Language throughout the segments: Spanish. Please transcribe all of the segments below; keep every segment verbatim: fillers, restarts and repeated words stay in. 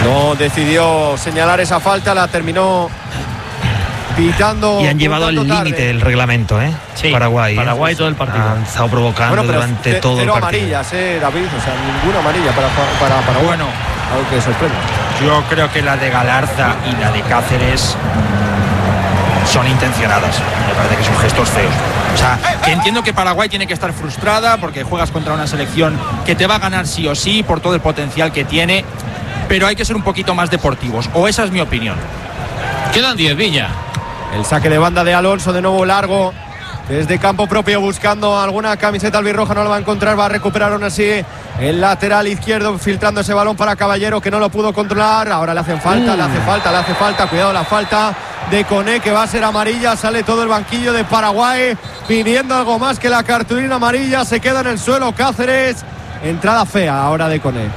No decidió señalar esa falta, la terminó pitando. Y han llevado al límite del reglamento, ¿eh? Sí, Paraguay. Paraguay ¿eh? todo el partido. Han estado provocando bueno, durante c- todo el cero partido. amarillas, eh, David, o sea, ninguna amarilla para para para Bueno, algo que sorprende. yo creo que la de Galarza y la de Cáceres son intencionadas. Me parece que son gestos feos. O sea, que entiendo que Paraguay tiene que estar frustrada porque juegas contra una selección que te va a ganar sí o sí por todo el potencial que tiene, pero hay que ser un poquito más deportivos, o esa es mi opinión. Quedan diez, Villa. El saque de banda de Alonso, de nuevo largo, desde campo propio, buscando alguna camiseta albirroja, no lo va a encontrar, va a recuperar aún así el lateral izquierdo, filtrando ese balón para Caballero, que no lo pudo controlar. Ahora le hacen falta, uh. le hace falta, le hace falta, cuidado la falta de Koné, que va a ser amarilla. Sale todo el banquillo de Paraguay pidiendo algo más que la cartulina amarilla. Se queda en el suelo Cáceres. Entrada fea ahora de Koné.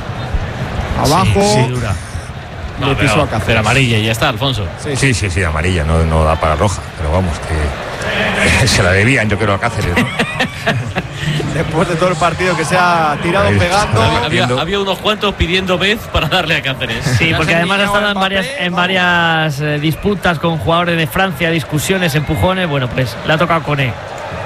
Abajo. Sí, sí, dura. No, le pisó pero, a Cáceres. pero amarilla y ya está, Alfonso. Sí, sí, sí, sí, amarilla, no, no da para roja, pero vamos, que se la debían, yo creo, a Cáceres, ¿no? Después de todo el partido que se ha tirado Ahí, pegando. Había, había, había unos cuantos pidiendo vez para darle a Cáceres. Sí, porque además ha estado en varias, en varias eh, disputas con jugadores de Francia, discusiones, empujones. Bueno, pues le ha tocado con él.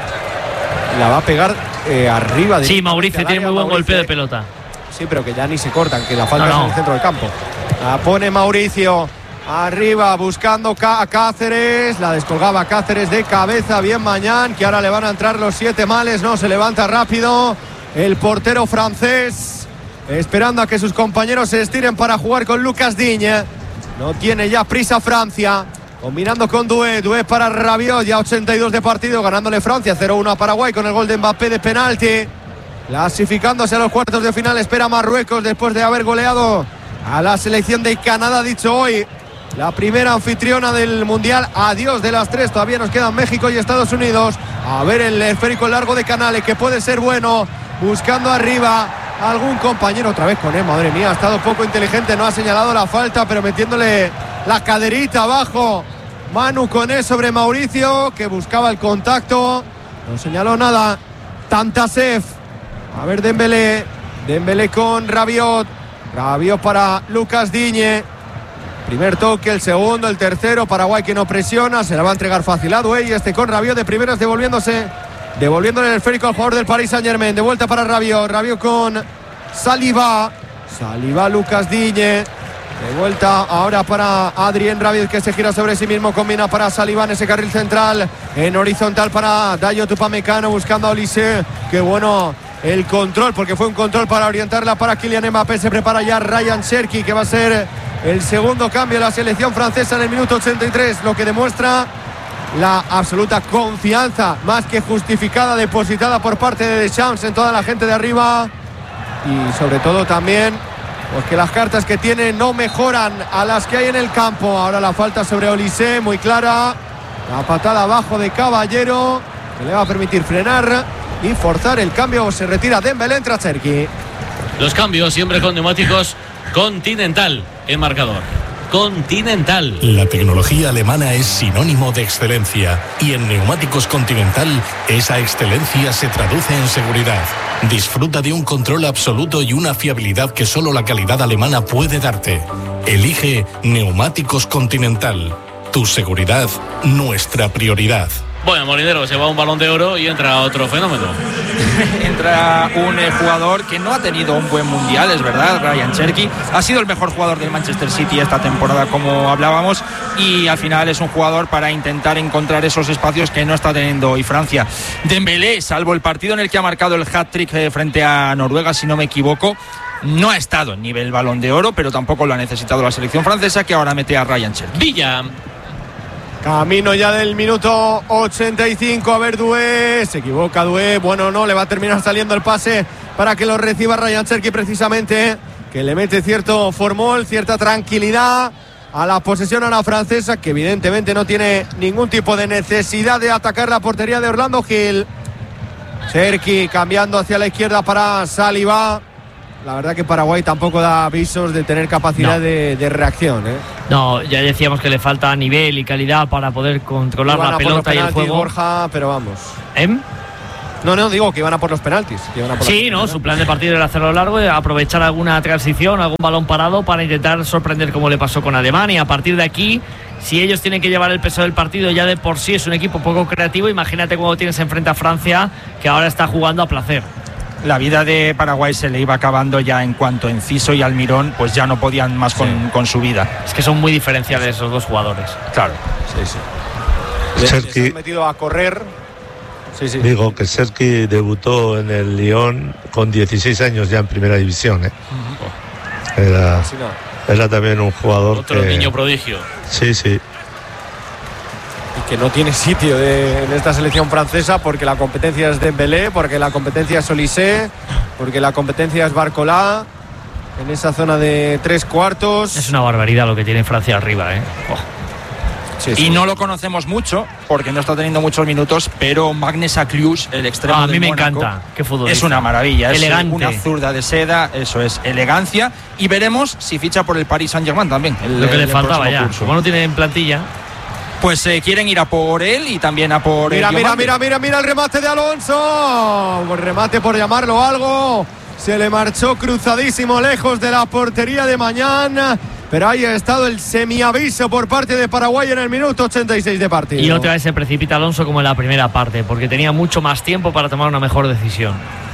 La va a pegar eh, arriba de. Sí, Mauricio tiene muy buen Mauricio. golpeo de pelota. Sí, pero que ya ni se cortan, que la falta No, es no. en el centro del campo. La pone Mauricio arriba buscando a Cáceres. La descolgaba Cáceres de cabeza. Bien Mañán, que ahora le van a entrar los siete males. No, se levanta rápido el portero francés, esperando a que sus compañeros se estiren para jugar con Lucas Digne. No tiene ya prisa Francia. Combinando con Doué, Doué para Rabiot, ya ochenta y dos de partido, ganándole Francia cero uno a Paraguay con el gol de Mbappé de penalti. Clasificándose a los cuartos de final, espera Marruecos después de haber goleado a la selección de Canadá, dicho hoy, la primera anfitriona del Mundial. Adiós de las tres, todavía nos quedan México y Estados Unidos. A ver el esférico largo de Canales, que puede ser bueno, buscando arriba algún compañero, otra vez con él, madre mía, ha estado poco inteligente, no ha señalado la falta, pero metiéndole la caderita abajo. Manu Koné sobre Mauricio, que buscaba el contacto, no señaló nada. Tantasef, a ver Dembélé, Dembélé con Rabiot, Rabiot para Lucas Digne. Primer toque, el segundo, el tercero. Paraguay que no presiona, se la va a entregar fácil a Doué, y este con Rabiot de primeras devolviéndose, devolviéndole el esférico al jugador del Paris Saint-Germain. De vuelta para Rabiot, Rabiot con Saliba, Saliba, Lucas Digne. De vuelta ahora para Adrien Rabiot, que se gira sobre sí mismo, combina para Saliba en ese carril central, en horizontal para Dayot Upamecano, buscando a Olise. Qué bueno el control, porque fue un control para orientarla para Kylian Mbappé. Se prepara ya Ryan Cherki, que va a ser el segundo cambio de la selección francesa en el minuto ochenta y tres, lo que demuestra la absoluta confianza, más que justificada, depositada por parte de Deschamps en toda la gente de arriba. Y sobre todo también, pues que las cartas que tiene no mejoran a las que hay en el campo. Ahora la falta sobre Olise, muy clara. La patada abajo de Caballero, que le va a permitir frenar y forzar el cambio. Se retira Dembélé, entra Cherki. Los cambios siempre con neumáticos Continental en marcador. Continental. La tecnología alemana es sinónimo de excelencia, y en Neumáticos Continental esa excelencia se traduce en seguridad. Disfruta de un control absoluto y una fiabilidad que solo la calidad alemana puede darte. Elige Neumáticos Continental. Tu seguridad, nuestra prioridad. Bueno, Molinero se va un Balón de Oro y entra otro fenómeno. Entra un eh, jugador que no ha tenido un buen mundial, es verdad, Ryan Cherki. Ha sido el mejor jugador del Manchester City esta temporada, como hablábamos, y al final es un jugador para intentar encontrar esos espacios que no está teniendo hoy Francia. Dembélé, salvo el partido en el que ha marcado el hat-trick eh, frente a Noruega, si no me equivoco, no ha estado en nivel Balón de Oro, pero tampoco lo ha necesitado la selección francesa, que ahora mete a Ryan Cherki. Villa. Camino ya del minuto ochenta y cinco. A ver, Doué, se equivoca Doué, bueno, no, le va a terminar saliendo el pase para que lo reciba Ryan Cherki, precisamente, que le mete cierto formol, cierta tranquilidad a la posesión a la francesa, que evidentemente no tiene ningún tipo de necesidad de atacar la portería de Orlando Gil. Cherki cambiando hacia la izquierda para Saliba. La verdad que Paraguay tampoco da avisos de tener capacidad no. de, de reacción, ¿eh? No, ya decíamos que le falta nivel y calidad para poder controlar la pelota y el juego. Borja, pero vamos. ¿Eh? No, no, digo que iban a por los penaltis. Que iban a por sí, no, su plan de partido era hacerlo largo, aprovechar alguna transición, algún balón parado para intentar sorprender como le pasó con Alemania. A partir de aquí, si ellos tienen que llevar el peso del partido, ya de por sí es un equipo poco creativo. Imagínate cuando tienes enfrente a Francia, que ahora está jugando a placer. La vida de Paraguay se le iba acabando ya en cuanto a Enciso y Almirón, pues ya no podían más con, sí. con su vida. Es que son muy diferenciales esos dos jugadores. Claro. Sí, sí. Les, les han metido a correr. Sí, sí. Digo que Serki debutó en el Lyon con dieciséis años ya en primera división. ¿eh? Uh-huh. Era, sí, no. era también un jugador. Otro que, niño prodigio. Sí, sí. Y que no tiene sitio de, en esta selección francesa porque la competencia es Dembélé, porque la competencia es Olysée, porque la competencia es Barcola. En esa zona de tres cuartos. Es una barbaridad lo que tiene Francia arriba, ¿eh? Oh. Sí, sí. Y no lo conocemos mucho porque no está teniendo muchos minutos, pero Magnus Aklius, el extremo ah, a mí del me Mónaco, encanta. Qué futbolista. Es una maravilla, elegante. Es una zurda de seda, eso es elegancia, y veremos si ficha por el Paris Saint-Germain también. El, lo que le el faltaba ya. Curso. Como no tiene en plantilla. Pues eh, quieren ir a por él y también a por mira, el mira, mira, mira, mira el remate de Alonso. Un remate por llamarlo algo. Se le marchó cruzadísimo lejos de la portería de Mañana. Pero ahí ha estado el semiaviso por parte de Paraguay en el minuto ochenta y seis de partido. Y otra vez se precipita Alonso como en la primera parte, porque tenía mucho más tiempo para tomar una mejor decisión.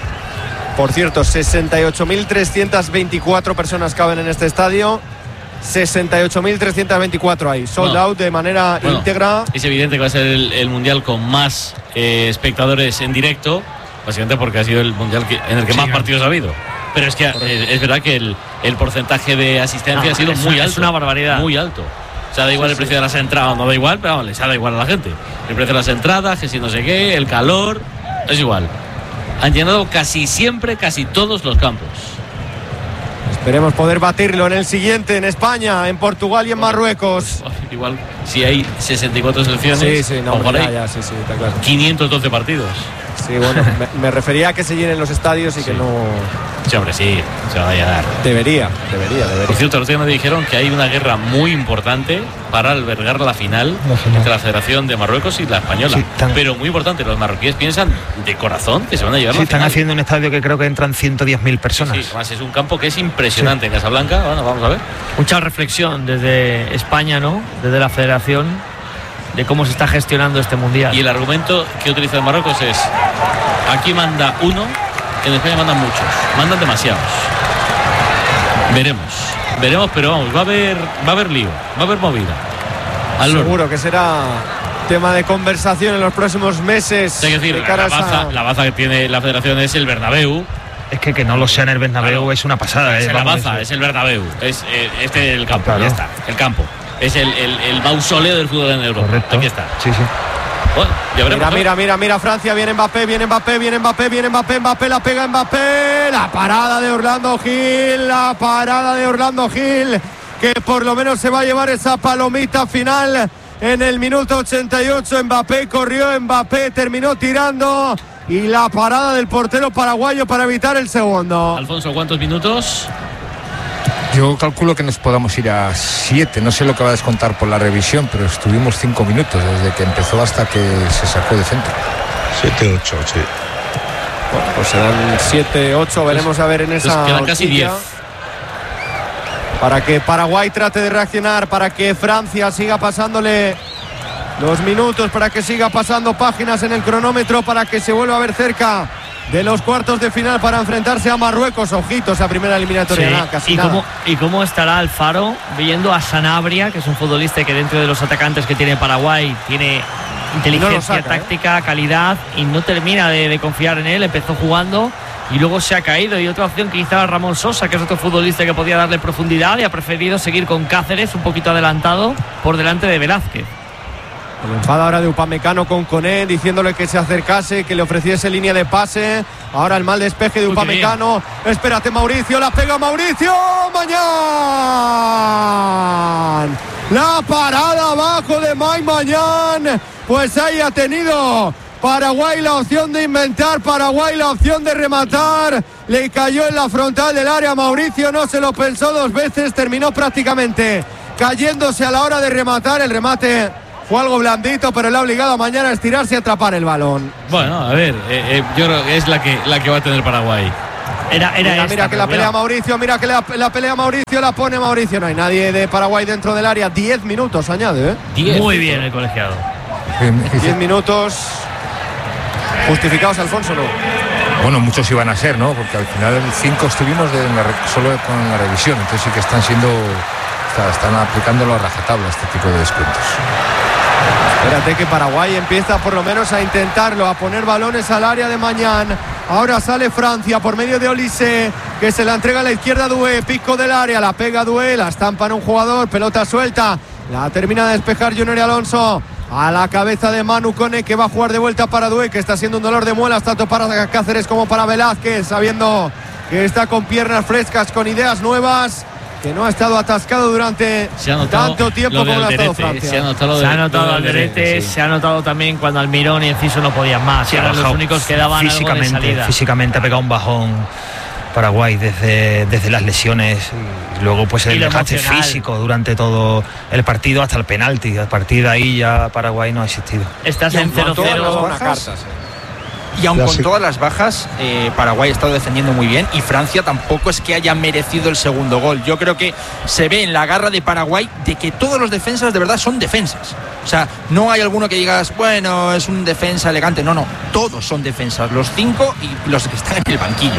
Por cierto, sesenta y ocho mil trescientas veinticuatro personas caben en este estadio. sesenta y ocho mil trescientas veinticuatro ahí, sold no. out de manera bueno, íntegra. Es evidente que va a ser el, el mundial con más eh, espectadores en directo, básicamente porque ha sido el mundial que, en el que sí, más claro. partidos ha habido. Pero es que eh, es verdad que el, el porcentaje de asistencia ah, ha sido es, muy alto. Es una barbaridad. Muy alto. O sea, da igual sí, el precio sí. de las entradas, no da igual, pero vamos, les da igual a la gente. El precio de las entradas, que si no sé qué, el calor, es igual. Han llenado casi siempre, casi todos los campos. Esperemos poder batirlo en el siguiente, en España, en Portugal y en Marruecos. Igual, si hay sesenta y cuatro selecciones, sí, sí, no, por ya, ahí, ya, sí, sí, está claro. quinientos doce partidos. Sí, bueno, me, me refería a que se llenen los estadios y sí. que no... Sí, hombre, sí, se va a llenar. Debería, debería, debería. Por cierto, los días me dijeron que hay una guerra muy importante para albergar la final no, entre la Federación de Marruecos y la española. Sí, tan... Pero muy importante, los marroquíes piensan de corazón que se van a llevar sí, la están final. haciendo un estadio que creo que entran ciento diez mil personas. Sí, sí, además es un campo que es impresionante sí. en Casablanca. Bueno, vamos a ver. Mucha reflexión desde España, ¿no? Desde la Federación, de cómo se está gestionando este mundial. Y el argumento que utiliza Marruecos es: aquí manda uno, en España mandan muchos, mandan demasiados. Veremos, veremos, pero vamos, va a haber, va a haber lío, va a haber movida. Al Seguro que será tema de conversación en los próximos meses. Hay que decir, la, la, baza, a... la baza que tiene la Federación es el Bernabéu. Es que que no lo sea en el Bernabéu claro. es una pasada. Es eh, la baza, es el Bernabéu, es eh, este el campo, claro. ya está, el campo. Es el, el, el mausoleo del fútbol en Europa. Correcto. Aquí está. Sí, sí. Bueno, ya veremos, mira, mira, mira, mira, Francia, viene Mbappé, viene Mbappé, viene Mbappé, viene Mbappé, Mbappé, la pega Mbappé, la parada de Orlando Gil, la parada de Orlando Gil, que por lo menos se va a llevar esa palomita final en el minuto ochenta y ocho. Mbappé corrió, Mbappé terminó tirando y la parada del portero paraguayo para evitar el segundo. Alfonso, ¿cuántos minutos? Yo calculo que nos podamos ir a siete, no sé lo que va a descontar por la revisión, pero estuvimos cinco minutos desde que empezó hasta que se sacó de centro. siete ocho, sí. Bueno, pues serán siete ocho, veremos a ver en esa. Pues quedan casi diez. Para que Paraguay trate de reaccionar, para que Francia siga pasándole los minutos, para que siga pasando páginas en el cronómetro, para que se vuelva a ver cerca de los cuartos de final para enfrentarse a Marruecos. Ojitos a primera eliminatoria. Sí. Nada, casi ¿Y, nada. cómo, ¿Y cómo estará Alfaro viendo a Sanabria, que es un futbolista que dentro de los atacantes que tiene Paraguay tiene inteligencia no saca, táctica, ¿eh? calidad, y no termina de, de confiar en él? Empezó jugando y luego se ha caído. Y otra opción quizá Ramón Sosa, que es otro futbolista que podía darle profundidad, y ha preferido seguir con Cáceres un poquito adelantado por delante de Velázquez. El enfado ahora de Upamecano con Koné, diciéndole que se acercase, que le ofreciese línea de pase. Ahora el mal despeje de Upamecano. Espérate, Mauricio, la pega Mauricio. Mañán. La parada abajo de Mike Mañán. Pues ahí ha tenido Paraguay la opción de inventar, Paraguay la opción de rematar. Le cayó en la frontal del área Mauricio, no se lo pensó dos veces, terminó prácticamente cayéndose a la hora de rematar. El remate fue algo blandito, pero le ha obligado mañana a estirarse y atrapar el balón. Bueno, a ver, eh, eh, yo creo que es la que, la que va a tener Paraguay. Era, era mira, esta, mira que la pelea Mauricio, mira que la, la pelea Mauricio, la pone Mauricio. No hay nadie de Paraguay dentro del área. Diez minutos añade, ¿eh? Diez. Muy bien el colegiado. Diez minutos justificados, Alfonso, ¿no? Bueno, muchos iban a ser, ¿no? Porque al final cinco estuvimos de la, solo con la revisión. Entonces sí que están siendo, están aplicándolo a rajatabla este tipo de descuentos. Espérate que Paraguay empieza por lo menos a intentarlo, a poner balones al área de mañana. Ahora sale Francia por medio de Olise, que se la entrega a la izquierda a Doué, pico del área, la pega Doué, la estampa en un jugador, pelota suelta, la termina de despejar Junior Alonso. A la cabeza de Manu Kone, que va a jugar de vuelta para Doué, que está siendo un dolor de muelas tanto para Cáceres como para Velázquez, sabiendo que está con piernas frescas, con ideas nuevas, que no ha estado atascado durante tanto tiempo como lo ha estado Francia. Se ha notado, se ha notado Alderete, sí. Se ha notado también cuando Almirón y Enciso no podían más, sí, eran los únicos que daban físicamente, algo de salida. Físicamente ha pegado un bajón Paraguay desde, desde las lesiones y luego pues el desgaste físico durante todo el partido hasta el penalti. A partir de ahí ya Paraguay no ha existido. Estás en cero cero. Y aun con todas las bajas, eh, Paraguay ha estado defendiendo muy bien y Francia tampoco es que haya merecido el segundo gol. Yo creo que se ve en la garra de Paraguay de que todos los defensas de verdad son defensas. O sea, no hay alguno que digas, bueno, es un defensa elegante. No, no, todos son defensas, los cinco y los que están en el banquillo.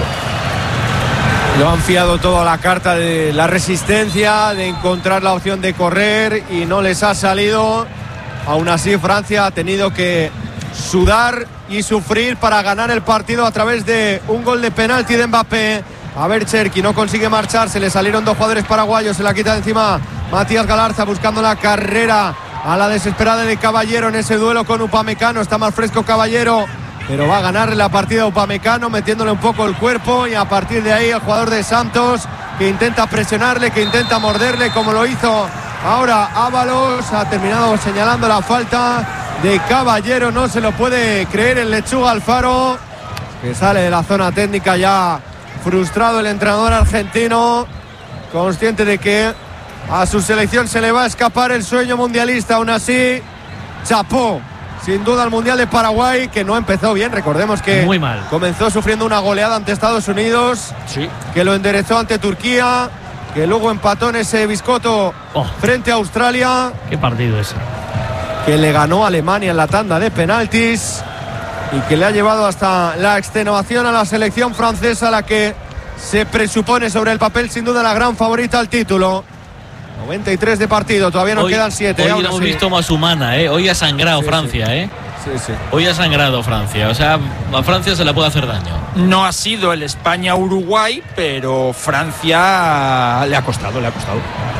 Lo han fiado todo a la carta de la resistencia, de encontrar la opción de correr y no les ha salido. Aún así, Francia ha tenido que sudar y sufrir para ganar el partido a través de un gol de penalti de Mbappé. A ver, Cherki no consigue marcharse, le salieron dos jugadores paraguayos, se la quita de encima Matías Galarza buscando la carrera a la desesperada de Caballero en ese duelo con Upamecano. Está más fresco Caballero, pero va a ganar la partida a Upamecano metiéndole un poco el cuerpo, y a partir de ahí el jugador de Santos que intenta presionarle, que intenta morderle como lo hizo ahora Ábalos. Ha terminado señalando la falta de Caballero, no se lo puede creer el Lechuga Alfaro, que sale de la zona técnica ya frustrado el entrenador argentino, consciente de que a su selección se le va a escapar el sueño mundialista. Aún así, chapó sin duda al Mundial de Paraguay, que no empezó bien. Recordemos que muy mal. Comenzó sufriendo una goleada ante Estados Unidos, sí, que lo enderezó ante Turquía, que luego empató en ese biscoto oh. frente a Australia. Qué partido ese. Que le ganó a Alemania en la tanda de penaltis y que le ha llevado hasta la extenuación a la selección francesa, la que se presupone sobre el papel sin duda la gran favorita al título. noventa y tres de partido, todavía nos hoy, quedan siete. Hoy la hemos sí. visto más humana, ¿eh? Hoy ha sangrado sí, Francia, sí. ¿eh? Sí, sí. Hoy ha sangrado Francia, o sea, a Francia se le puede hacer daño. No ha sido el España-Uruguay, pero Francia le ha costado, le ha costado.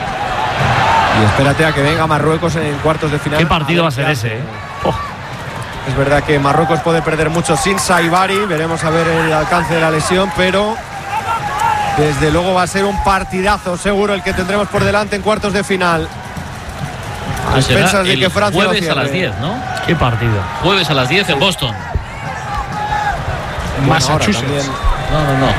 Y espérate a que venga Marruecos en cuartos de final. ¿Qué partido va a ser ese? Eh? Oh. Es verdad que Marruecos puede perder mucho sin Saibari. Veremos a ver el alcance de la lesión, pero desde luego va a ser un partidazo seguro el que tendremos por delante en cuartos de final. A expensas de que Francia jueves a las diez, ¿no? ¿Qué partido? Jueves a las diez en Boston. Bueno, Massachusetts. No, no, no.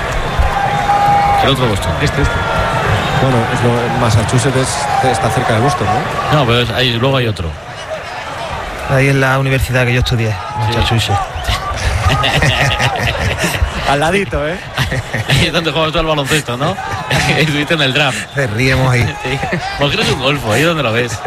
El otro Boston. Este, este. Bueno, es lo, Massachusetts es, está cerca de Boston, ¿no? No, pero es, ahí, luego hay otro. Ahí en la universidad que yo estudié, Massachusetts. Al ladito, ¿eh? Ahí es donde jugamos todo el baloncesto, ¿no? Estuviste en el draft. Te ríemos ahí. Sí. ¿Por qué no es un golfo? Ahí donde lo ves.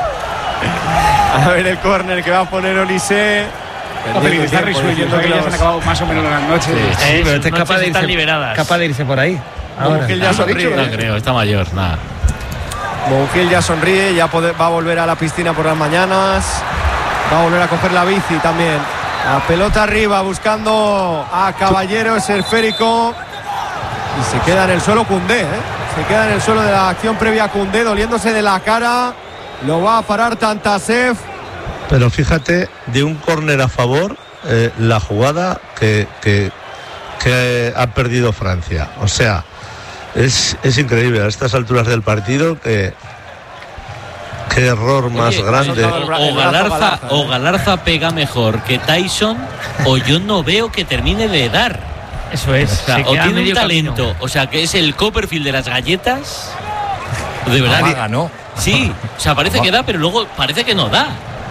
A ver el córner que va a poner Olise. No, felicitar Risuello, yo creo que ya se han acabado más o menos las noches. Sí, sí, pero este es capaz de, irse, liberadas. capaz de irse por ahí. Montiel ya sonríe. No creo, está mayor, nada. Montiel ya sonríe, ya poder, va a volver a la piscina por las mañanas. Va a volver a coger la bici también. La pelota arriba buscando a Caballero, ese esférico. Y se queda en el suelo Koundé, ¿eh? Se queda en el suelo de la acción previa a Koundé, doliéndose de la cara. Lo va a parar Tantasev. Pero fíjate, de un córner a favor, eh, la jugada que, que, que ha perdido Francia. O sea, es, es increíble a estas alturas del partido que... Qué error Oye, más grande. O, o, Galarza, o Galarza pega mejor que Tyson, o yo no veo que termine de dar. Eso es. O, sea, o tiene un talento, camino. O sea, que es el Copperfield de las galletas. De verdad. Amaga, ¿no? Sí, o sea, parece que da, pero luego parece que no da.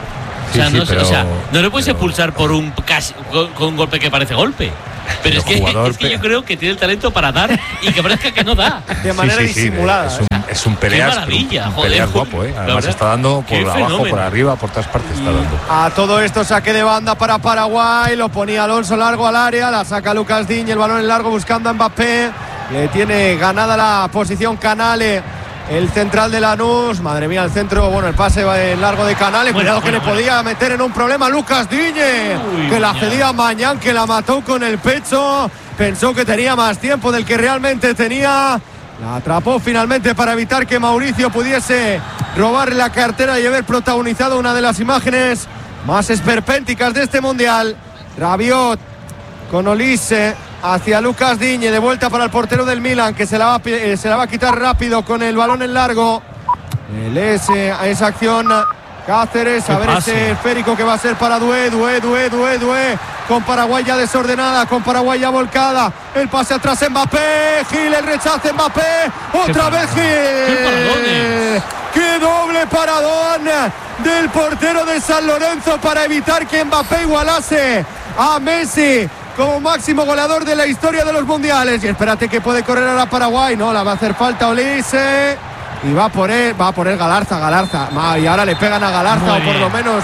O sea, Sí, sí, no, pero- o sea, no le puedes pero- expulsar por un casi, con, con un golpe que parece golpe. Pero es que, jugador es que yo pe- creo que tiene el talento para dar y que parezca que no da. De manera Sí, sí, sí, disimulada. es, un, es un peleas, Qué maravilla, un joder, peleas joder. guapo, ¿eh? La Además verdad, está dando qué por abajo, fenómeno. por arriba, por todas partes está dando. A todo esto saque de banda para Paraguay, lo ponía Alonso largo al área, la saca Lucas Digne, el balón en largo buscando a Mbappé, le tiene ganada la posición Canale, el central de Lanús, madre mía, el centro, bueno, el pase va en largo de Canale, Bueno, cuidado bueno, que le bueno. podía meter en un problema Lucas Digne, Uy, que la Mañán. cedía Mañán, que la mató con el pecho, pensó que tenía más tiempo del que realmente tenía. La atrapó finalmente para evitar que Mauricio pudiese robarle la cartera y haber protagonizado una de las imágenes más esperpénticas de este mundial. Rabiot con Olise hacia Lucas Digne, de vuelta para el portero del Milan, que se la va a, pi- eh, se la va a quitar rápido con el balón en largo. El ese, a esa acción Cáceres, a Qué ver pase. ese esférico que va a ser para Dué, Dué, Dué, Dué, Dué, con Paraguay ya desordenada, con Paraguay ya volcada, el pase atrás Mbappé, Gil, el rechace Mbappé, otra vez Gil, paradones! ¡Qué doble paradón del portero de San Lorenzo para evitar que Mbappé igualase a Messi como máximo goleador de la historia de los mundiales! Y espérate que puede correr ahora Paraguay, no, la va a hacer falta Olise. Y va por él, va a por él Galarza, Galarza. Ma, y ahora le pegan a Galarza, Muy o por bien. lo menos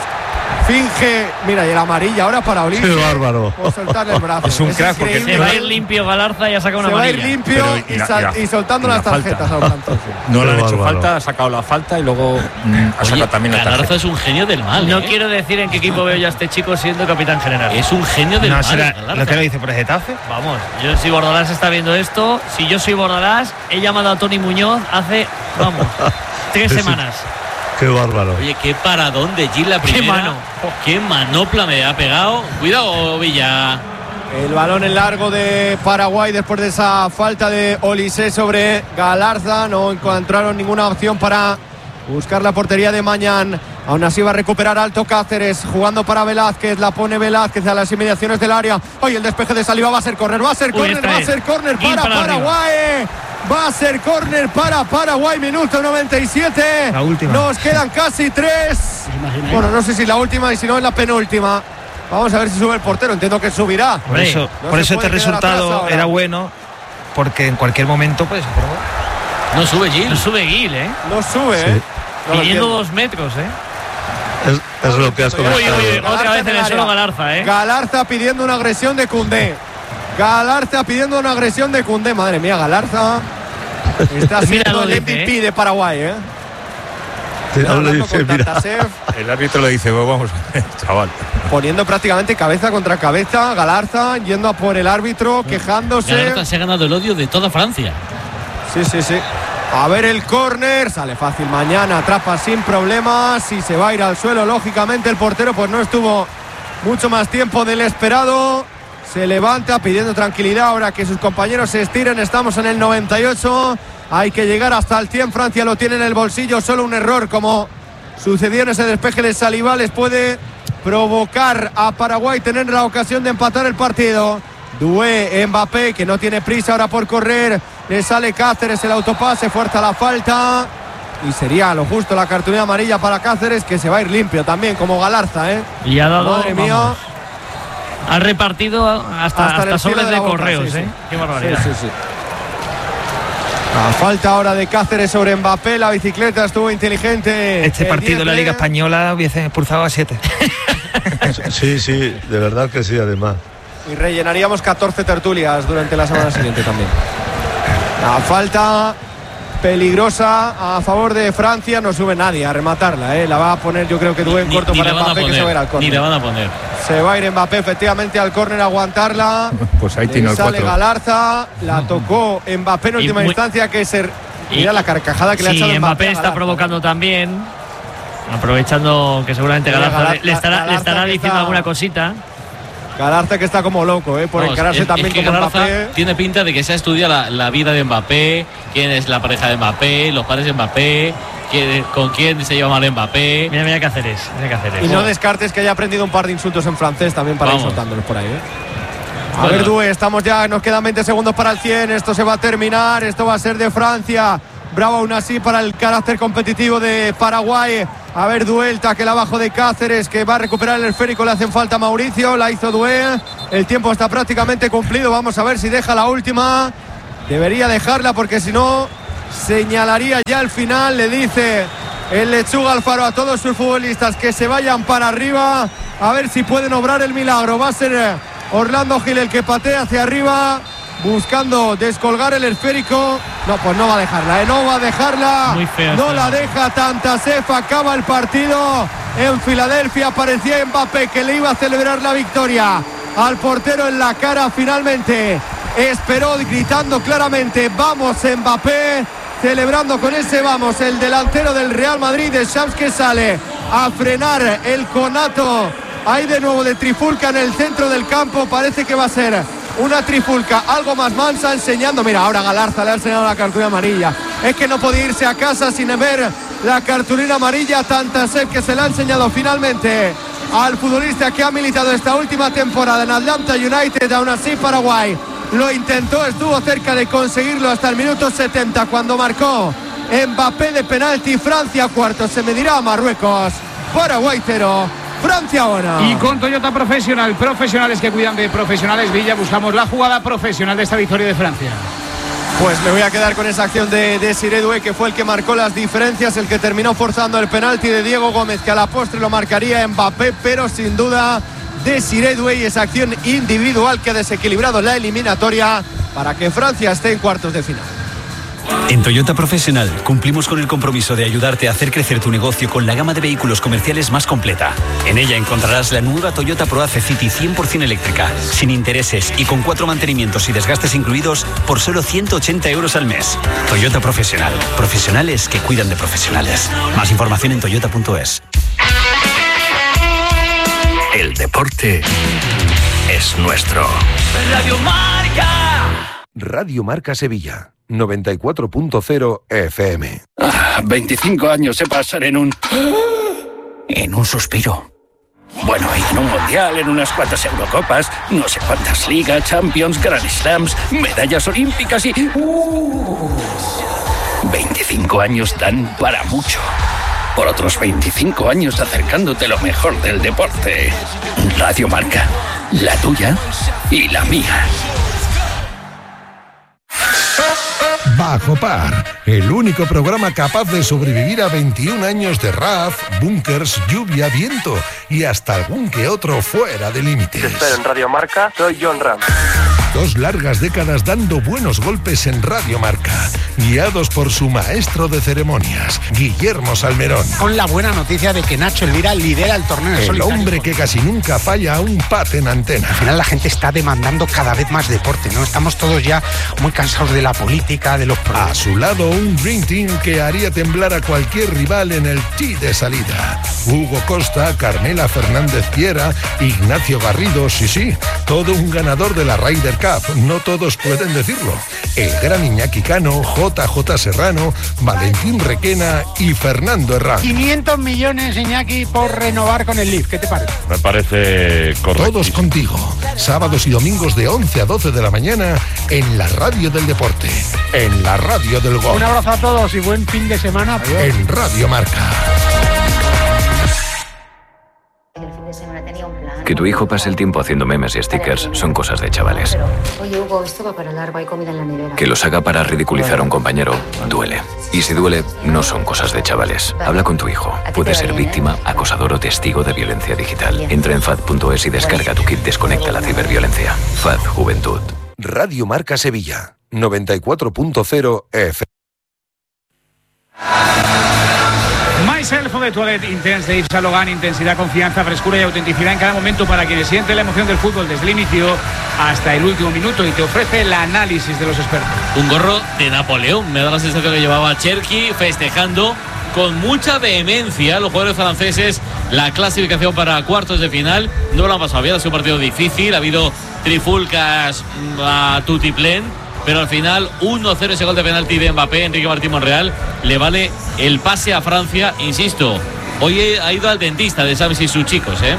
finge. Mira, y el amarilla ahora para Olise. Qué bárbaro. Por soltarle el brazo. Es un crack porque increíble. Se va a ir limpio Galarza y ha sacado una Se va a ir amarilla. limpio Pero, y, y la- sal- y la- y soltando y la las tarjetas falta. a los franceses. No le han Qué hecho bárbaro. falta, ha sacado la falta y luego mm, ha sacado Oye, también la Galarza tarjeta. es un genio del mal. No ¿eh? quiero decir en qué equipo veo yo a este chico siendo capitán general. Es un genio del No mal. será Galarza. lo que lo dice por el Getafe. Vamos, yo si Bordalás está viendo esto, si yo soy Bordalás, he llamado a Tony Muñoz hace, vamos, tres Sí. semanas. Qué bárbaro. Oye, qué paradón de Gil la Qué primera. mano. Qué manopla me ha pegado. Cuidado, Villa. El balón en largo de Paraguay después de esa falta de Olise sobre Galarza. No encontraron ninguna opción para buscar la portería de Mañán. Aún así va a recuperar Alto Cáceres, jugando para Velázquez. La pone Velázquez a las inmediaciones del área. Hoy el despeje de Saliba va a ser córner, va a ser Uy, córner, esta va a es. ser córner Gil para, para Paraguay. Va a ser córner para Paraguay, minuto noventa y siete. La última. Nos quedan casi tres. imagináis? Bueno, no sé si la última y si no es la penúltima. Vamos a ver si sube el portero. Entiendo que subirá. Por eso, no por se eso puede este quedar resultado atrás ahora. era bueno, porque en cualquier momento pues No sube Gil. No sube Gil, ¿eh? No sube, Sí. ¿eh? No lo Pidiendo entiendo. dos metros, ¿eh? Es, es lo que has Uy, comentado. uy, uy, Galarza otra vez en el área. suelo Galarza, ¿eh? Galarza pidiendo una agresión de Koundé. Galarza pidiendo una agresión de Koundé. Madre mía, Galarza está Mira siendo lo el dice, M V P ¿eh? de Paraguay, ¿eh? Te- Está ahora hablando dice, con mira, Tartasev, El árbitro le dice, "Bueno, vamos, chaval". poniendo prácticamente cabeza contra cabeza. Galarza yendo a por el árbitro, quejándose. Galarza se ha ganado el odio de toda Francia. Sí, sí, sí. A ver el córner, sale fácil Mañana, atrapa sin problemas y se va a ir al suelo. Lógicamente el portero pues no estuvo mucho más tiempo del esperado. Se levanta pidiendo tranquilidad ahora que sus compañeros se estiren. Estamos en el noventa y ocho. Hay que llegar hasta el cien. Francia lo tiene en el bolsillo. Solo un error como sucedió en ese despeje de Saliba les puede provocar a Paraguay tener la ocasión de empatar el partido. Dué, Mbappé, que no tiene prisa ahora por correr. Le sale Cáceres, el autopase, fuerza la falta. Y sería lo justo la cartulina amarilla para Cáceres, que se va a ir limpio también, como Galarza, ¿eh? Y ha dado, Madre mía. vamos, ha repartido hasta, Hasta hasta, en el cielo sobres de de, la boca, correos, sí, sí. ¿eh? Qué barbaridad. Sí, sí, sí. La falta ahora de Cáceres sobre Mbappé. La bicicleta estuvo inteligente. este el partido de la Dieppe. Liga Española hubiese expulsado a siete. sí, sí, de verdad que sí, además. Y rellenaríamos catorce tertulias durante la semana siguiente también. La falta peligrosa a favor de Francia. No sube nadie a rematarla, ¿eh? La va a poner yo creo que Dué en Ni- corto ni para la van a Mbappé, que se va a ir al poner. Ni la córner. van a poner. Se va a ir Mbappé efectivamente al córner a aguantarla. Pues ahí Le tiene el sale cuatro. Galarza. La tocó Mbappé en Y última muy- instancia, que se... y- Mira la carcajada que le ha Sí, echado Mbappé. Mbappé a está Galarza. provocando también, aprovechando que seguramente Mira, Galarza le- Galarza- le estará, le Galarza estará que diciendo está- alguna cosita. Galarza que está como loco, ¿eh? Por Vamos, encararse es- también es que como Galarza Mbappé. tiene pinta de que se ha estudiado la, la vida de Mbappé, quién es la pareja de Mbappé, los padres de Mbappé, quién- con quién se lleva mal Mbappé. Mira, mira Cáceres, mira Cáceres. Y no descartes que haya aprendido un par de insultos en francés también para ir Vamos. soltándolos por ahí, ¿eh? A Bueno. ver, Dué, estamos ya, nos quedan veinte segundos para el cien. Esto se va a terminar, esto va a ser de Francia. Bravo aún así para el carácter competitivo de Paraguay. A ver, Duelta, que la abajo de Cáceres, que va a recuperar el esférico. Le hacen falta a Mauricio, la hizo Duel. El tiempo está prácticamente cumplido. Vamos a ver si deja la última. Debería dejarla porque si no señalaría ya el final. Le dice el Lechuga Alfaro a todos sus futbolistas que se vayan para arriba. A ver si pueden obrar el milagro. Va a ser Orlando Gil el que patea hacia arriba, buscando descolgar el esférico. No, pues no va a dejarla, ¿eh? No va a dejarla. Muy fea, no fea. la deja Tantasef. Acaba el partido en Filadelfia. Parecía Mbappé que le iba a celebrar la victoria al portero en la cara. Finalmente esperó gritando claramente vamos Mbappé, celebrando con ese vamos el delantero del Real Madrid, de Shams, que sale a frenar el conato. Hay de nuevo de trifulca en el centro del campo. Parece que va a ser una trifulca algo más mansa, enseñando, mira, ahora Galarza le ha enseñado la cartulina amarilla. Es que no podía irse a casa sin ver la cartulina amarilla. Tantasef, que se la ha enseñado finalmente al futbolista que ha militado esta última temporada en Atlanta United. Aún así Paraguay lo intentó, estuvo cerca de conseguirlo hasta el minuto setenta, cuando marcó Mbappé de penalti. Francia cuarto, se medirá a Marruecos. Paraguay cero, Francia uno. Y con Toyota Profesional, profesionales que cuidan de profesionales, Villa, buscamos la jugada profesional de esta victoria de Francia. Pues me voy a quedar con esa acción de Desiré Doué, que fue el que marcó las diferencias, el que terminó forzando el penalti de Diego Gómez, que a la postre lo marcaría Mbappé, pero sin duda Desiré Doué, y esa acción individual que ha desequilibrado la eliminatoria para que Francia esté en cuartos de final. En Toyota Profesional cumplimos con el compromiso de ayudarte a hacer crecer tu negocio con la gama de vehículos comerciales más completa. En ella encontrarás la nueva Toyota ProAce City cien por ciento eléctrica, sin intereses y con cuatro mantenimientos y desgastes incluidos por solo ciento ochenta euros al mes. Toyota Profesional. Profesionales que cuidan de profesionales. Más información en toyota punto es. El deporte es nuestro. Radio Marca. Radio Marca Sevilla. noventa y cuatro punto cero F M. Ah, veinticinco años se pasan en un... en un suspiro. Bueno, y en un mundial, en unas cuantas Eurocopas, no sé cuántas ligas, Champions, Grand Slams, medallas olímpicas y... Uh, veinticinco años dan para mucho. Por otros veinticinco años acercándote lo mejor del deporte. Radio Marca, la tuya y la mía. Bajo Par, el único programa capaz de sobrevivir a veintiún años de R A F, búnkers, lluvia, viento y hasta algún que otro fuera de límites. Te espero en Radio Marca, soy John Ram. Dos largas décadas dando buenos golpes en Radio Marca, guiados por su maestro de ceremonias, Guillermo Salmerón. Con la buena noticia de que Nacho Elvira lidera el torneo. El solitario. hombre que casi nunca falla a un pat en antena. Al final la gente está demandando cada vez más deporte, ¿no? Estamos todos ya muy cansados de la política, de los problemas. A su lado, un Dream Team que haría temblar a cualquier rival en el tee de salida. Hugo Costa, Carmela Fernández Piera, Ignacio Garrido, sí, sí, todo un ganador de la Ryder Cup. No todos pueden decirlo. El gran Iñaki Cano, J J Serrano, Valentín Requena y Fernando Herrán. quinientos millones, Iñaki, por renovar con el Leaf. ¿Qué te parece? Me parece correcto. Todos contigo. Sábados y domingos de once a doce de la mañana en la radio del deporte. En la radio del gol. Un abrazo a todos y buen fin de semana. Adiós. En Radio Marca. Que tu hijo pase el tiempo haciendo memes y stickers son cosas de chavales. Oye, Hugo, esto va para largo, hay comida en la nevera. Que los haga para ridiculizar a un compañero duele. Y si duele, no son cosas de chavales. Habla con tu hijo. Puede ser víctima, acosador o testigo de violencia digital. Entra en F A D punto es y descarga tu kit Desconecta la ciberviolencia. F A D Juventud. Radio Marca Sevilla. noventa y cuatro punto cero F M. Myself de Toilette Intense de Yves Saint Laurent, intensidad, confianza, frescura y autenticidad en cada momento para quienes sienten la emoción del fútbol desde el inicio hasta el último minuto, y te ofrece el análisis de los expertos. Un gorro de Napoleón, me da la sensación que llevaba Cherki, festejando con mucha vehemencia los jugadores franceses la clasificación para cuartos de final. No lo han pasado bien, ha sido un partido difícil, ha habido trifulcas a tutiplén, pero al final uno cero, ese gol de penalti de Mbappé. Enrique Martín Monreal le vale el pase a Francia, insisto, Hoy ha ido al dentista de Samis y sus chicos, ¿eh?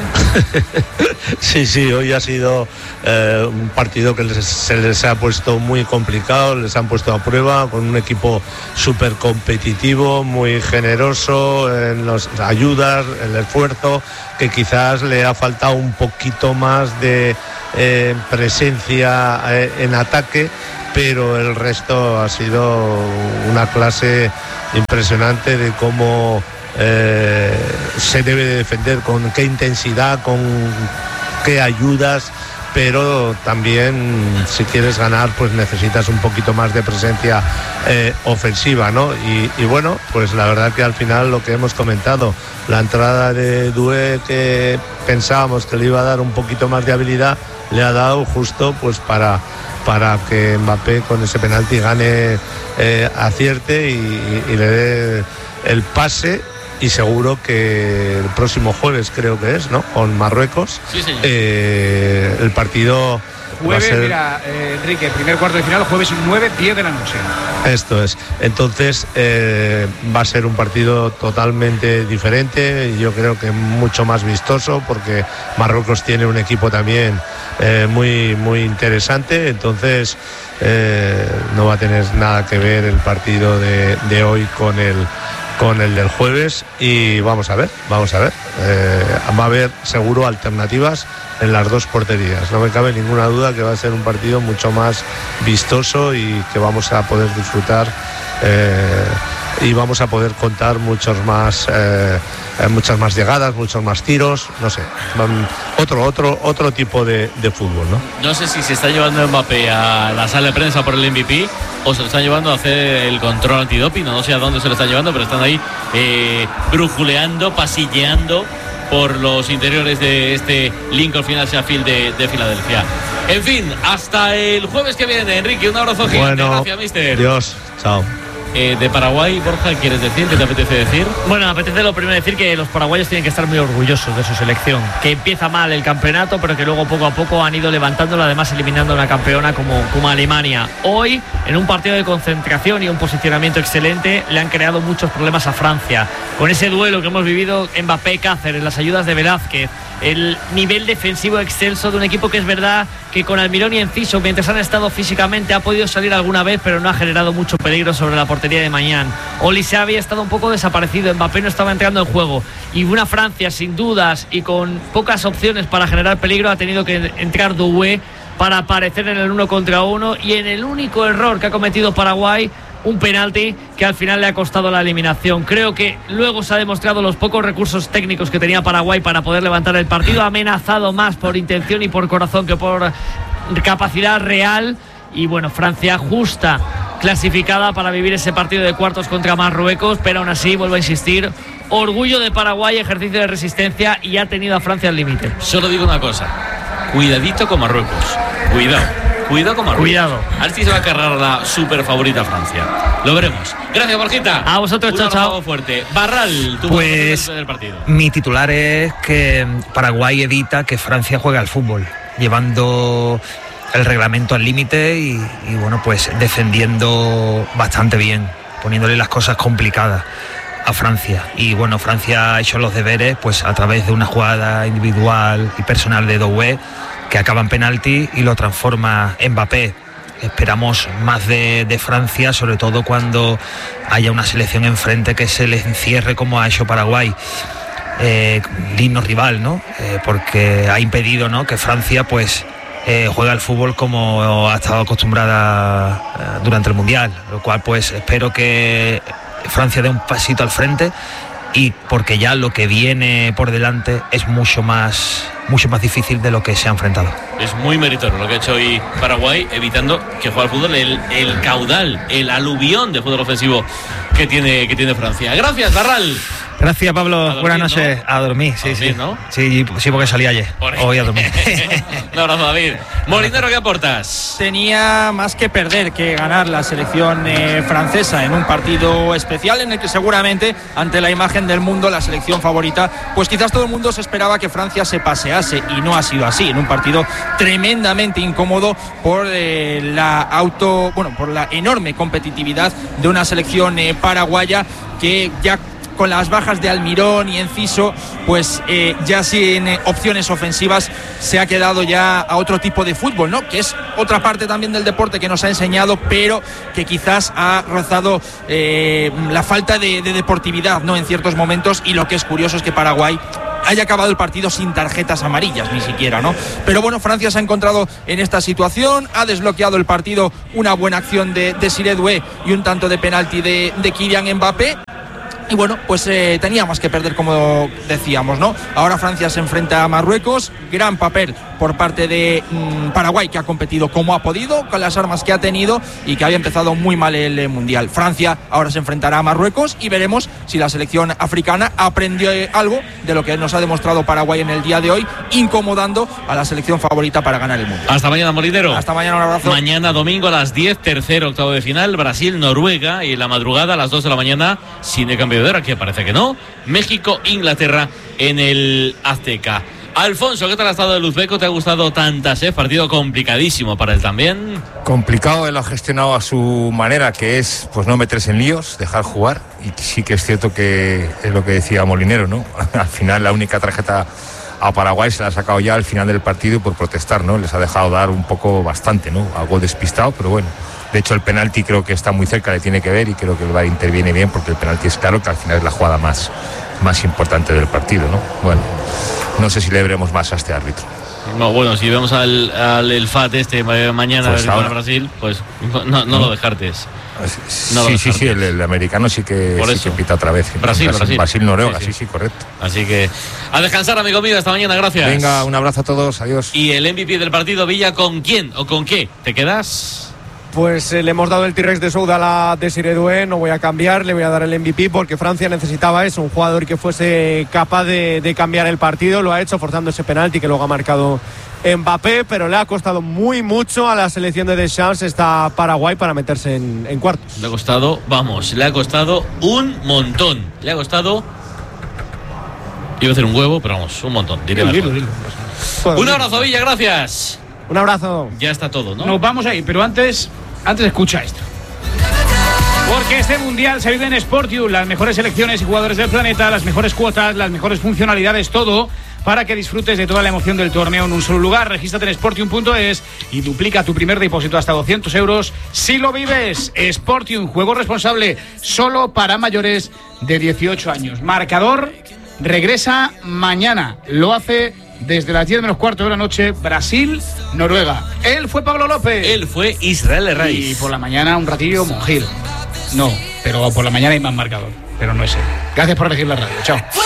Sí, sí, hoy ha sido eh, un partido que les, se les ha puesto muy complicado, les han puesto a prueba con un equipo súper competitivo, muy generoso en las ayudas, el esfuerzo, que quizás le ha faltado un poquito más de eh, presencia eh, en ataque, pero el resto ha sido una clase impresionante de cómo eh, se debe de defender, con qué intensidad, con qué ayudas, pero también si quieres ganar pues necesitas un poquito más de presencia eh, ofensiva, ¿no? Y, y bueno, pues la verdad que al final lo que hemos comentado, la entrada de Doué, que pensábamos que le iba a dar un poquito más de habilidad, le ha dado justo pues para, para que Mbappé con ese penalti gane, eh, acierte y, y, y le dé el pase. Y seguro que el próximo jueves, creo que es, ¿no? Con Marruecos. Sí, señor. Eh, el partido jueves, va a ser... mira, eh, Enrique, primer cuarto de final, jueves nueve, diez de la noche. Esto es. Entonces eh, va a ser un partido totalmente diferente, yo creo que mucho más vistoso, porque Marruecos tiene un equipo también eh, muy, muy interesante. Entonces eh, no va a tener nada que ver el partido de, de hoy con el con el del jueves, y vamos a ver, vamos a ver. Eh, va a haber seguro alternativas en las dos porterías. No me cabe ninguna duda que va a ser un partido mucho más vistoso y que vamos a poder disfrutar eh, y vamos a poder contar muchos más, eh, muchas más llegadas, muchos más tiros, no sé, otro, otro, otro tipo de, de fútbol, ¿no? No sé si se está llevando Mbappé a la sala de prensa por el M V P o se lo están llevando a hacer el control antidoping, no sé a dónde se lo están llevando, pero están ahí eh, brujuleando, pasilleando por los interiores de este Lincoln Financial Field de, de Filadelfia. En fin, hasta el jueves que viene, Enrique, un abrazo gigante. Bueno, gracias, mister. Dios, chao. Eh, de Paraguay, Borja, ¿quieres decir? ¿Qué te apetece decir? Bueno, me apetece lo primero decir que los paraguayos tienen que estar muy orgullosos de su selección, que empieza mal el campeonato, pero que luego poco a poco han ido levantándola, además eliminando a una campeona como, como Alemania. Hoy, en un partido de concentración y un posicionamiento excelente, le han creado muchos problemas a Francia. Con ese duelo que hemos vivido, Mbappé-Cáceres, las ayudas de Velázquez, el nivel defensivo excelso de un equipo que es verdad que con Almirón y Enciso, mientras han estado físicamente, ha podido salir alguna vez, pero no ha generado mucho peligro sobre la portería de Mañán. Olise había estado un poco desaparecido, Mbappé no estaba entrando en juego, y una Francia sin dudas y con pocas opciones para generar peligro ha tenido que entrar Doué para aparecer en el uno contra uno, y en el único error que ha cometido Paraguay, un penalti que al final le ha costado la eliminación. Creo que luego se ha demostrado los pocos recursos técnicos que tenía Paraguay para poder levantar el partido. Ha amenazado más por intención y por corazón que por capacidad real. Y bueno, Francia justa clasificada para vivir ese partido de cuartos contra Marruecos, pero aún así, vuelvo a insistir, orgullo de Paraguay, ejercicio de resistencia, y ha tenido a Francia al límite. Solo digo una cosa, cuidadito con Marruecos, cuidado. Cuidado con Marruecos. Cuidado. A ver si se va a cargar la super favorita Francia. Lo veremos. Gracias, Borjita. A vosotros, chao, chao. Fuerte. Barral, tu pues del partido. Mi titular es que Paraguay evita que Francia juegue al fútbol, llevando el reglamento al límite y, y bueno, pues defendiendo bastante bien, poniéndole las cosas complicadas a Francia. Y bueno, Francia ha hecho los deberes pues a través de una jugada individual y personal de Doué, que acaba en penalti y lo transforma en Mbappé. Esperamos más de, de Francia, sobre todo cuando haya una selección enfrente que se les encierre como ha hecho Paraguay. Eh, digno rival, ¿no? Eh, porque ha impedido, ¿no?, que Francia pues eh, juegue al fútbol como ha estado acostumbrada eh, durante el Mundial, lo cual pues espero que Francia dé un pasito al frente, y porque ya lo que viene por delante es mucho más mucho más difícil de lo que se ha enfrentado. Es muy meritorio lo que ha hecho hoy Paraguay, evitando que juegue al fútbol el, el caudal, el aluvión de fútbol ofensivo que tiene, que tiene Francia. Gracias, Barral. Gracias, Pablo. Dormir, buenas noches. ¿no? A dormir, sí, a dormir, sí. ¿no? Sí, sí, porque salí ayer. Por Hoy a dormir. Un abrazo, David. Molinero, ¿qué aportas? Tenía más que perder que ganar la selección eh, francesa en un partido especial en el que seguramente, ante la imagen del mundo, la selección favorita, pues quizás todo el mundo se esperaba que Francia se pasease, y no ha sido así, en un partido tremendamente incómodo por eh, la auto, bueno, por la enorme competitividad de una selección eh, paraguaya que ya con las bajas de Almirón y Enciso, pues eh, ya sin eh, opciones ofensivas se ha quedado ya a otro tipo de fútbol, ¿no? Que es otra parte también del deporte que nos ha enseñado, pero que quizás ha rozado eh, la falta de, de deportividad, ¿no? En ciertos momentos, y lo que es curioso es que Paraguay haya acabado el partido sin tarjetas amarillas ni siquiera, ¿no? Pero bueno, Francia se ha encontrado en esta situación, ha desbloqueado el partido una buena acción de, de Desiré Doué y un tanto de penalti de, de Kylian Mbappé. Y bueno, pues eh, tenía más que perder, como decíamos, ¿no? Ahora Francia se enfrenta a Marruecos, gran papel por parte de mmm, Paraguay, que ha competido como ha podido, con las armas que ha tenido y que había empezado muy mal el eh, Mundial. Francia ahora se enfrentará a Marruecos y veremos si la selección africana aprendió eh, algo de lo que nos ha demostrado Paraguay en el día de hoy, incomodando a la selección favorita para ganar el Mundial. Hasta mañana, Molinero. Hasta mañana, un abrazo. Mañana domingo a las diez, tercero octavo de final, Brasil-Noruega, y en la madrugada a las dos de la mañana, sin de cambio de hora, que parece que no, México-Inglaterra en el Azteca. Alfonso, ¿qué tal ha estado el uzbeco? ¿Te ha gustado tantas, eh? Partido complicadísimo para él también. Complicado, él lo ha gestionado a su manera, que es pues no meterse en líos, dejar jugar, y sí que es cierto que es lo que decía Molinero, ¿no? Al final la única tarjeta a Paraguay se la ha sacado ya al final del partido por protestar, ¿no? Les ha dejado dar un poco bastante, ¿no? Algo despistado, pero bueno. De hecho, el penalti creo que está muy cerca, le tiene que ver, y creo que el V A R interviene bien, porque el penalti es claro que al final es la jugada más, más importante del partido, ¿no? Bueno, no sé si le veremos más a este árbitro. No, bueno, si vemos al, al el F A T este mañana pues para Brasil, pues no, no, no lo descartes. No sí, lo sí, sí, el, el americano sí que, sí que pita otra vez. Brasil, Brasil. Brasil, Noruega, sí sí. sí, sí, correcto. Así que a descansar, amigo mío, hasta mañana, gracias. Venga, un abrazo a todos, adiós. Y el M V P del partido, Villa, ¿con quién o con qué te quedas? Pues eh, le hemos dado el T-Rex de Souda a la Desiré Doué, no voy a cambiar, le voy a dar el M V P porque Francia necesitaba eso, un jugador que fuese capaz de, de cambiar el partido, lo ha hecho forzando ese penalti que luego ha marcado Mbappé, pero le ha costado muy mucho a la selección de Deschamps esta Paraguay para meterse en, en cuartos. Le ha costado, vamos, le ha costado un montón, le ha costado, iba a hacer un huevo, pero vamos, un montón, diré dilo, dilo, dilo. Bueno, un abrazo, Villa, gracias. Un abrazo. Ya está todo, ¿no? Nos vamos ahí, pero antes, antes escucha esto. Porque este mundial se vive en Sportium, las mejores selecciones y jugadores del planeta, las mejores cuotas, las mejores funcionalidades, todo para que disfrutes de toda la emoción del torneo en un solo lugar. Regístrate en sportium punto es y duplica tu primer depósito hasta doscientos euros si lo vives. Sportium, juego responsable, solo para mayores de dieciocho años. Marcador regresa mañana, lo hace desde las diez menos cuarto de la noche, Brasil, Noruega. Él fue Pablo López. Él fue Israel Herraiz. Y por la mañana un ratillo Monjil. No, pero por la mañana hay más marcador, pero no es él. Gracias por elegir la radio. Chao.